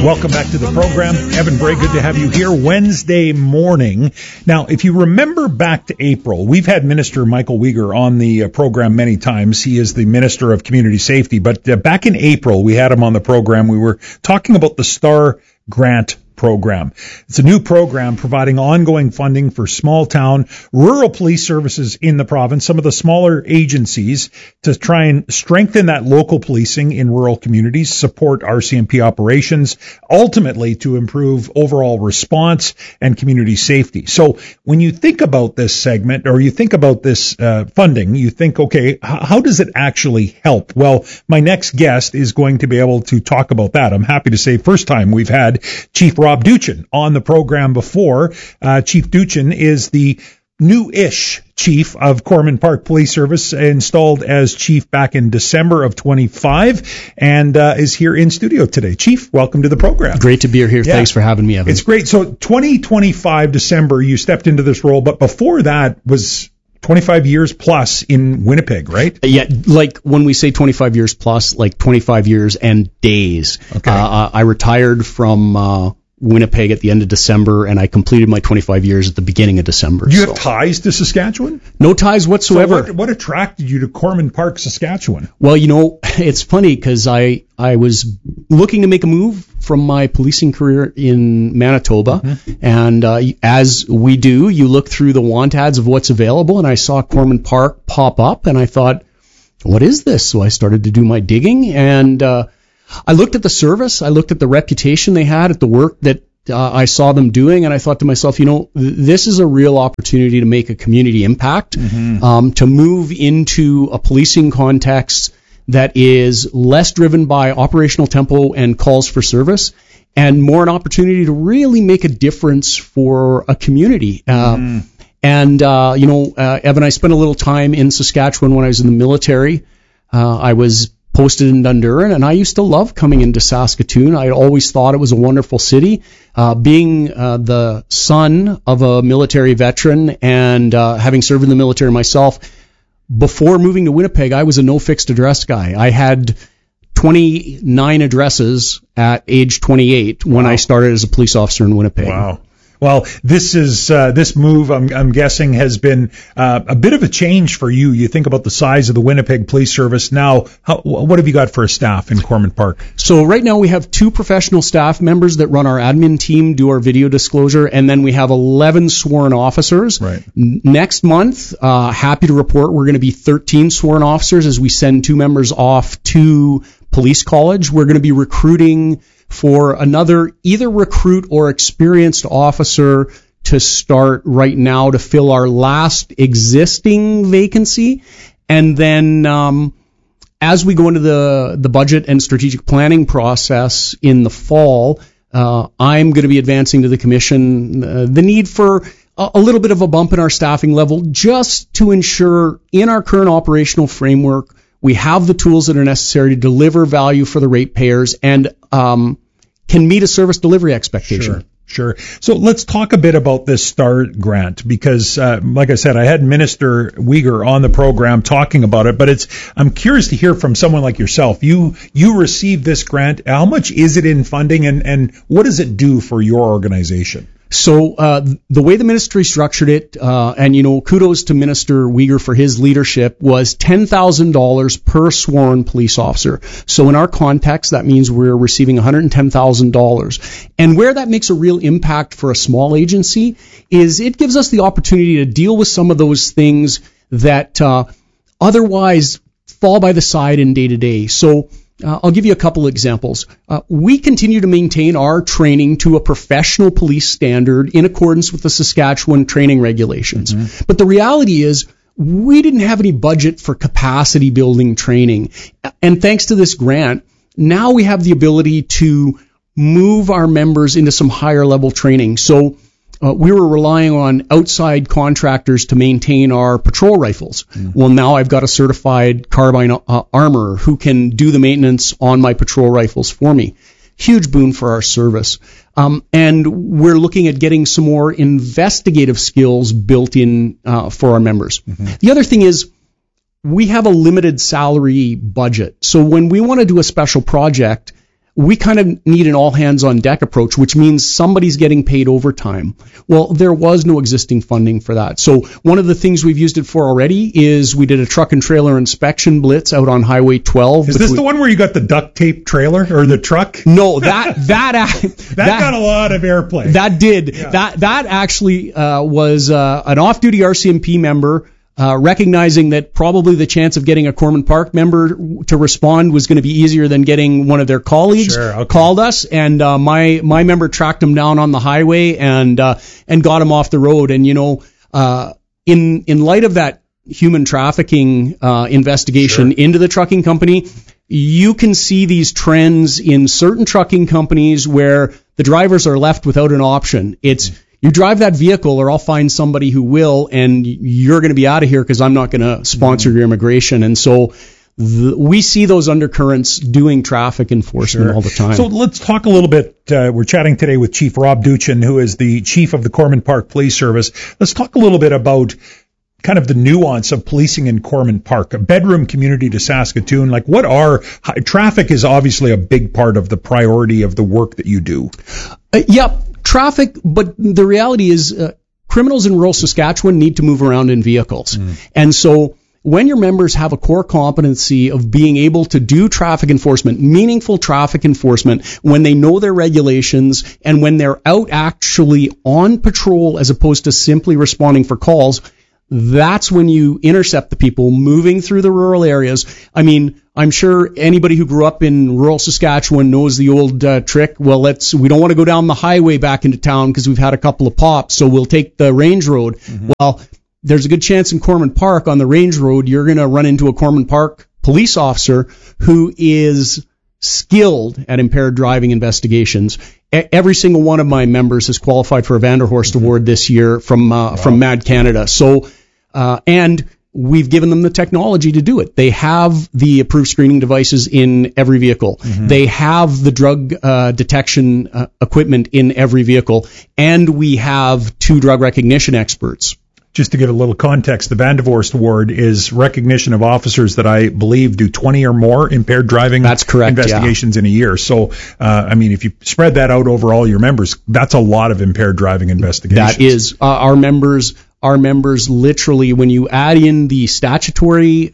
Welcome back to the program. Evan Bray, good to have you here Wednesday morning. Now, if you remember back to April, we've had Minister Michael Uyghur on the program many times. He is the Minister of Community Safety. But back in April, we had him on the program. We were talking about the STAR Grant program. It's a new program providing ongoing funding for small town rural police services in the province, some of the smaller agencies, to try and strengthen that local policing in rural communities, support RCMP operations, ultimately to improve overall response and community safety. So when you think about this segment, or you think about this funding, you think, okay, how does it actually help? Well, my next guest is going to be able to talk about that. I'm happy to say first time we've had Chief Rob Duchin on the program before. Chief Duchin is the new-ish chief of Corman Park Police Service, installed as chief back in December of 25, and is here in studio today. Chief, welcome to the program. Great to be here. Yeah. Thanks for having me, Evan. It's great. So 2025 December, you stepped into this role, but before that was 25 years plus in Winnipeg, right? Yeah, like when we say 25 years plus, like 25 years and days. Okay. I retired from Winnipeg at the end of December, and I completed my 25 years at the beginning of December. Do you have ties to Saskatchewan? No ties whatsoever. So what attracted you to Corman Park, Saskatchewan? Well, you know, it's funny because I was looking to make a move from my policing career in Manitoba, and as we do, you look through the want ads of what's available, and I saw Corman Park pop up, and I thought, what is this? So I started to do my digging, and I looked at the service, I looked at the reputation they had, at the work that I saw them doing, and I thought to myself, you know, this is a real opportunity to make a community impact, to move into a policing context that is less driven by operational tempo and calls for service, and more an opportunity to really make a difference for a community. And, you know, Evan, I spent a little time in Saskatchewan when I was in the military. I was posted in Dundurn, and I used to love coming into Saskatoon. I always thought it was a wonderful city. Being the son of a military veteran and having served in the military myself, before moving to Winnipeg, I was a no fixed address guy. I had 29 addresses at age 28 when I started as a police officer in Winnipeg. Wow. Well, this move, I'm guessing, has been a bit of a change for you. You think about the size of the Winnipeg Police Service now. What have you got for a staff in Corman Park? So right now we have 2 professional staff members that run our admin team, do our video disclosure, and then we have 11 sworn officers. Right. Next month, happy to report, we're going to be 13 sworn officers as we send 2 members off to police college. We're going to be recruiting for another either recruit or experienced officer to start right now to fill our last existing vacancy. And then as we go into the budget and strategic planning process in the fall, I'm going to be advancing to the commission the need for a little bit of a bump in our staffing level, just to ensure in our current operational framework we have the tools that are necessary to deliver value for the ratepayers and can meet a service delivery expectation. Sure. So let's talk a bit about this STAR grant, because, like I said, I had Minister Uyghur on the program talking about it, but I'm curious to hear from someone like yourself. You received this grant. How much is it in funding, and what does it do for your organization? So the way the ministry structured it, and, you know, kudos to Minister Uyghur for his leadership, was $10,000 per sworn police officer. So in our context, that means we're receiving $110,000. And where that makes a real impact for a small agency is it gives us the opportunity to deal with some of those things that otherwise fall by the side in day-to-day. So I'll give you a couple examples. We continue to maintain our training to a professional police standard in accordance with the Saskatchewan training regulations. But the reality is we didn't have any budget for capacity building training. And thanks to this grant, now we have the ability to move our members into some higher level training. So we were relying on outside contractors to maintain our patrol rifles. Well, now I've got a certified carbine armorer who can do the maintenance on my patrol rifles for me. Huge boon for our service. And we're looking at getting some more investigative skills built in for our members. The other thing is we have a limited salary budget. So when we want to do a special project, we kind of need an all-hands-on-deck approach, which means somebody's getting paid overtime. Well, there was no existing funding for that. So one of the things we've used it for already is we did a truck and trailer inspection blitz out on Highway 12. Is this the one where you got the duct tape trailer or the truck? No, that got a lot of airplay. That did. Yeah. That actually was an off-duty RCMP member recognizing that probably the chance of getting a Corman Park member to respond was going to be easier than getting one of their colleagues. Sure, okay. Called us, and my member tracked him down on the highway and got him off the road. And in light of that human trafficking investigation into the trucking company, you can see these trends in certain trucking companies where the drivers are left without an option. It's you drive that vehicle or I'll find somebody who will, and you're going to be out of here because I'm not going to sponsor your immigration. And so we see those undercurrents doing traffic enforcement all the time. So let's talk a little bit. We're chatting today with Chief Rob Duchin, who is the chief of the Corman Park Police Service. Let's talk a little bit about kind of the nuance of policing in Corman Park, a bedroom community to Saskatoon. Like, traffic is obviously a big part of the priority of the work that you do. Traffic, but the reality is criminals in rural Saskatchewan need to move around in vehicles. And so when your members have a core competency of being able to do traffic enforcement, meaningful traffic enforcement, when they know their regulations and when they're out actually on patrol as opposed to simply responding for calls, that's when you intercept the people moving through the rural areas. I mean, I'm sure anybody who grew up in rural Saskatchewan knows the old trick. Well, we don't want to go down the highway back into town because we've had a couple of pops, so we'll take the range road. Well, there's a good chance in Corman Park on the range road you're going to run into a Corman Park police officer who is skilled at impaired driving investigations. Every single one of my members has qualified for a Vanderhorst Award this year from Mad Canada. So, and we've given them the technology to do it. They have the approved screening devices in every vehicle. They have the drug detection equipment in every vehicle, and we have 2 drug recognition experts. Just to give a little context, the Vanderhorst Award is recognition of officers that I believe do 20 or more impaired driving investigations in a year. So, I mean, if you spread that out over all your members, that's a lot of impaired driving investigations. That is. Our members literally, when you add in the statutory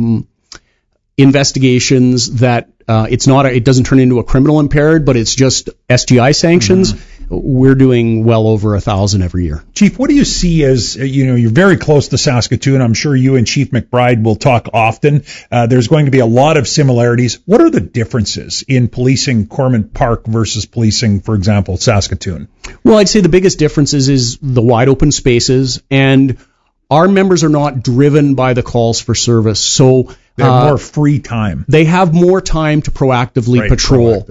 investigations that it doesn't turn into a criminal impaired, but it's just SGI sanctions, we're doing well over 1,000 every year. Chief, what do you see as, you're very close to Saskatoon. I'm sure you and Chief McBride will talk often. There's going to be a lot of similarities. What are the differences in policing Corman Park versus policing, for example, Saskatoon? Well, I'd say the biggest difference is the wide open spaces, and our members are not driven by the calls for service. So they have more free time. They have more time to proactively patrol.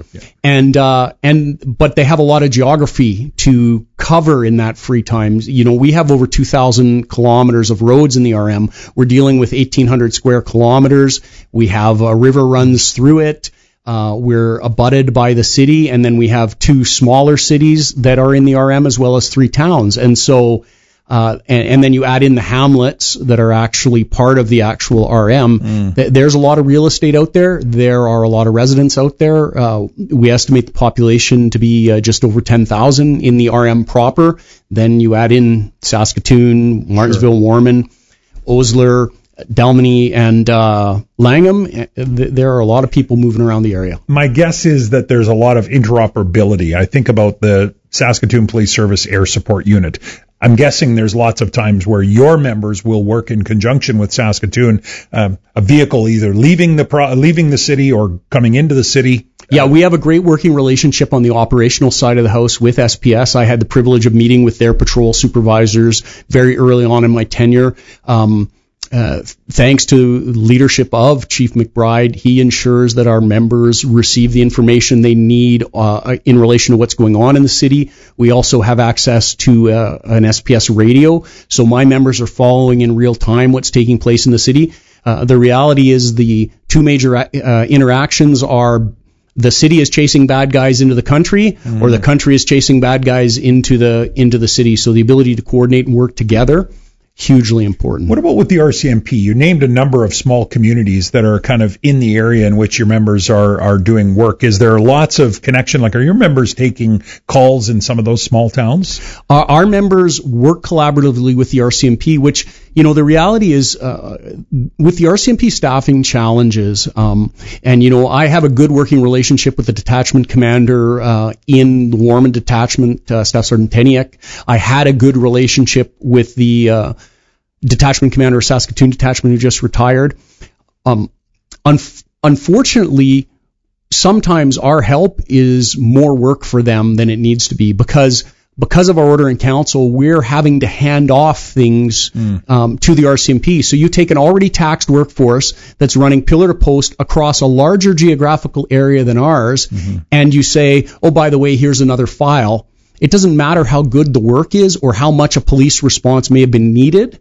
But they have a lot of geography to cover in that free time. We have over 2,000 kilometers of roads in the RM. We're dealing with 1,800 square kilometers. We have a river runs through it. We're abutted by the city, and then we have 2 smaller cities that are in the RM as well as 3 towns. And so and then you add in the hamlets that are actually part of the actual RM. There's a lot of real estate out there. There are a lot of residents out there. We estimate the population to be just over 10,000 in the RM proper. Then you add in Saskatoon, Martinsville, Warman, Osler, Dalmeny, and Langham. There are a lot of people moving around the area. My guess is that there's a lot of interoperability. I think about the Saskatoon Police Service Air Support Unit. I'm guessing there's lots of times where your members will work in conjunction with Saskatoon, a vehicle either leaving the city or coming into the city. Yeah, we have a great working relationship on the operational side of the house with SPS. I had the privilege of meeting with their patrol supervisors very early on in my tenure. Thanks to leadership of Chief McBride, he ensures that our members receive the information they need in relation to what's going on in the city. We also have access to an SPS radio, so my members are following in real time what's taking place in the city. The reality is the 2 major interactions are the city is chasing bad guys into the country, or the country is chasing bad guys into the city. So the ability to coordinate and work together hugely important. What about with the RCMP? You named a number of small communities that are kind of in the area in which your members are doing work. Is there lots of connection? Like, are your members taking calls in some of those small towns? Our members work collaboratively with the RCMP, which, the reality is, with the RCMP staffing challenges, and, I have a good working relationship with the detachment commander in the Warman Detachment, Staff Sergeant Teniak. I had a good relationship with the detachment commander of Saskatoon Detachment who just retired. Unfortunately, sometimes our help is more work for them than it needs to be because of our order in council, we're having to hand off things to the RCMP. So you take an already taxed workforce that's running pillar to post across a larger geographical area than ours, and you say, oh, by the way, here's another file. It doesn't matter how good the work is or how much a police response may have been needed.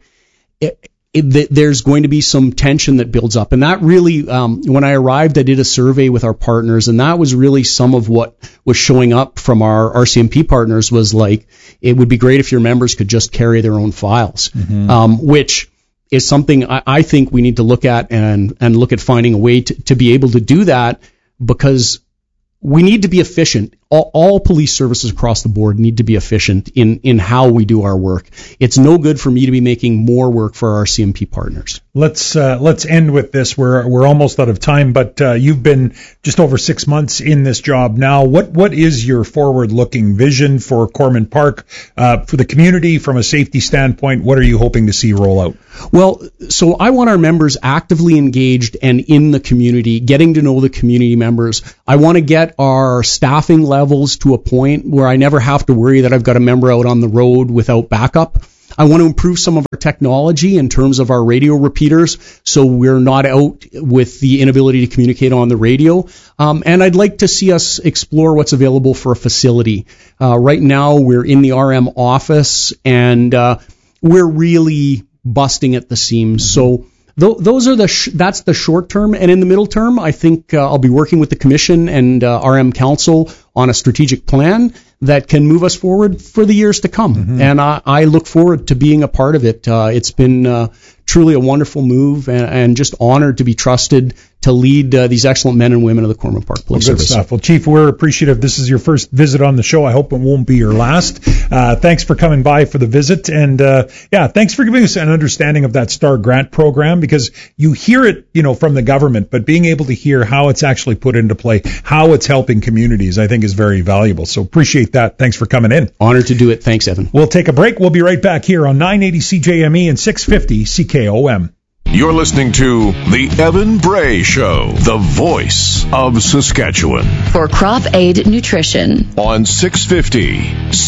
There's going to be some tension that builds up. And that really, when I arrived, I did a survey with our partners, and that was really some of what was showing up from our RCMP partners was like, it would be great if your members could just carry their own files, which is something I think we need to look at and look at finding a way to be able to do that, because we need to be efficient. All police services across the board need to be efficient in how we do our work. It's no good for me to be making more work for our RCMP partners. Let's end with this. We're almost out of time, but you've been just over 6 months in this job now. What is your forward-looking vision for Corman Park, for the community from a safety standpoint? What are you hoping to see roll out? Well, so I want our members actively engaged and in the community, getting to know the community members. I want to get our staffing levels to a point where I never have to worry that I've got a member out on the road without backup. I want to improve some of our technology in terms of our radio repeaters, so we're not out with the inability to communicate on the radio. And I'd like to see us explore what's available for a facility. Right now, we're in the RM office, and we're really busting at the seams. So those are that's the short term. And in the middle term, I think I'll be working with the Commission and RM Council on a strategic plan that can move us forward for the years to come. And I look forward to being a part of it. It's been truly a wonderful move, and just honored to be trusted to lead these excellent men and women of the Corman Park Police Service. Good stuff. Well, Chief, we're appreciative. This is your first visit on the show. I hope it won't be your last. Thanks for coming by for the visit. And, thanks for giving us an understanding of that STAR grant program, because you hear it, from the government, but being able to hear how it's actually put into play, how it's helping communities, I think is very valuable. So appreciate that. Thanks for coming in. Honored to do it. Thanks, Evan. We'll take a break. We'll be right back here on 980 CJME and 650 CKOM. You're listening to The Evan Bray Show, the voice of Saskatchewan. For Crop Aid Nutrition. On 650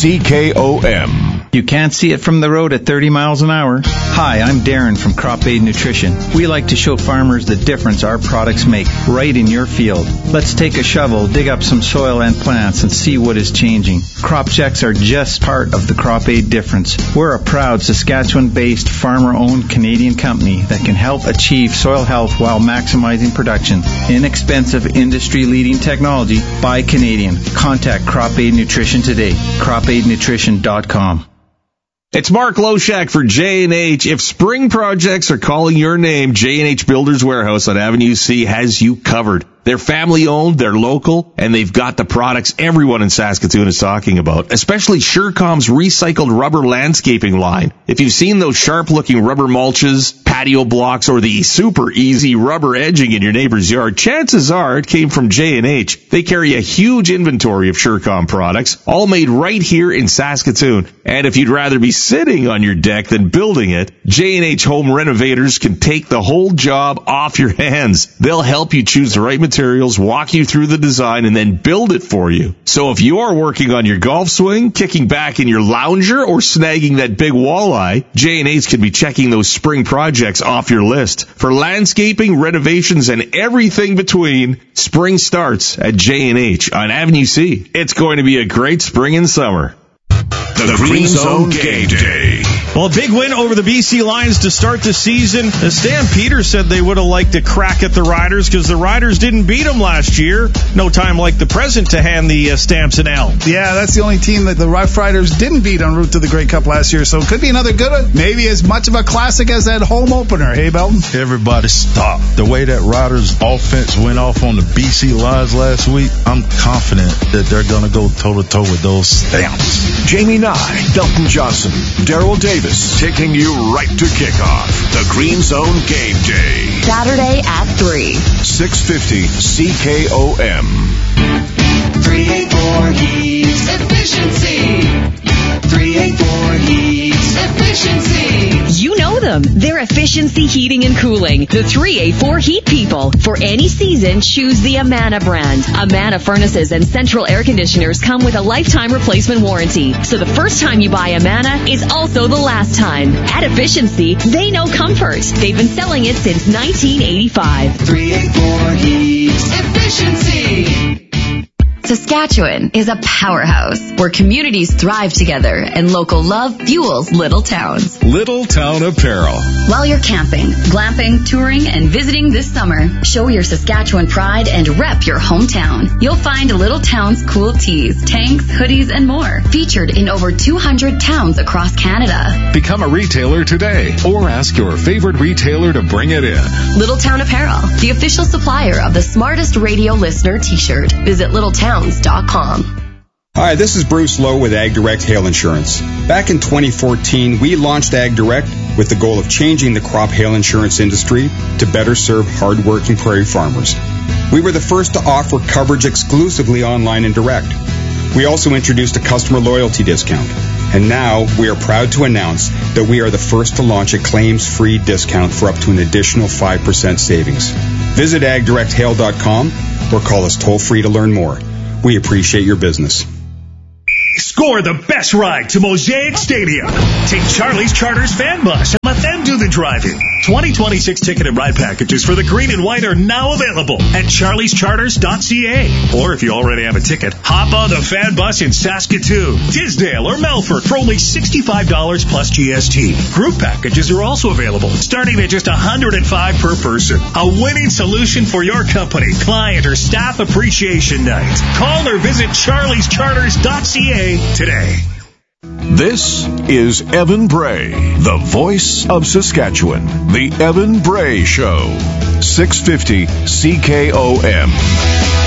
CKOM. You can't see it from the road at 30 miles an hour. Hi, I'm Darren from Crop Aid Nutrition. We like to show farmers the difference our products make right in your field. Let's take a shovel, dig up some soil and plants, and see what is changing. Crop checks are just part of the Crop Aid difference. We're a proud Saskatchewan-based, farmer-owned Canadian company that can help achieve soil health while maximizing production. Inexpensive, industry-leading technology by Canadian. Contact Crop Aid Nutrition today. CropAidNutrition.com. It's Mark Loshak for J&H. If spring projects are calling your name, J&H Builders Warehouse on Avenue C has you covered. They're family-owned, they're local, and they've got the products everyone in Saskatoon is talking about, especially Surecom's recycled rubber landscaping line. If you've seen those sharp-looking rubber mulches, patio blocks, or the super easy rubber edging in your neighbor's yard, chances are it came from J&H. They carry a huge inventory of Surecom products, all made right here in Saskatoon. And if you'd rather be sitting on your deck than building it, J&H Home Renovators can take the whole job off your hands. They'll help you choose the right materials, walk you through the design, and then build it for you. So if you're working on your golf swing, kicking back in your lounger, or snagging that big walleye, J&H can be checking those spring projects off your list. For landscaping, renovations, and everything between, spring starts at J&H on Avenue C. It's going to be a great spring and summer. The Green Zone Game Day. Well, a big win over the BC Lions to start the season. Stan Peters said they would have liked to crack at the Riders because the Riders didn't beat them last year. No time like the present to hand the Stamps an L. Yeah, that's the only team that the Rough Riders didn't beat en route to the Grey Cup last year, so it could be another good one. Maybe as much of a classic as that home opener. Hey, Belton? Everybody stop. The way that Riders offense went off on the BC Lions last week, I'm confident that they're going to go toe-to-toe with those Stamps. Jamie Nye, Belton Johnson, Daryl Davis, taking you right to kickoff. The Green Zone Game Day. Saturday at 3. 650 CKOM. 384 Heat Efficiency. 384 Heat Efficiency. You know them. They're Efficiency Heating and Cooling. The 384 Heat people. For any season, choose the Amana brand. Amana furnaces and central air conditioners come with a lifetime replacement warranty. So the first time you buy Amana is also the last time. At Efficiency, they know comfort. They've been selling it since 1985. 384 Heat Efficiency. Saskatchewan is a powerhouse where communities thrive together and local love fuels little towns. Little Town Apparel. While you're camping, glamping, touring, and visiting this summer, show your Saskatchewan pride and rep your hometown. You'll find Little Town's cool tees, tanks, hoodies, and more, featured in over 200 towns across Canada. Become a retailer today or ask your favorite retailer to bring it in. Little Town Apparel, the official supplier of the Smartest Radio Listener t-shirt. Visit littletowns.com. Hi, this is Bruce Lowe with Ag Direct Hail Insurance. Back in 2014, we launched Ag Direct with the goal of changing the crop hail insurance industry to better serve hard-working prairie farmers. We were the first to offer coverage exclusively online and direct. We also introduced a customer loyalty discount. And now we are proud to announce that we are the first to launch a claims-free discount for up to an additional 5% savings. Visit agdirecthail.com or call us toll-free to learn more. We appreciate your business. Score the best ride to Mosaic Stadium. Take Charlie's Charters fan bus and let them do the driving. 2026 ticket and ride packages for the green and white are now available at charliescharters.ca. Or if you already have a ticket, hop on the fan bus in Saskatoon, Tisdale, or Melfort for only $65 plus GST. Group packages are also available, starting at just $105 per person. A winning solution for your company, client, or staff appreciation night. Call or visit charliescharters.ca today. This is Evan Bray, the voice of Saskatchewan. The Evan Bray Show. 650 CKOM.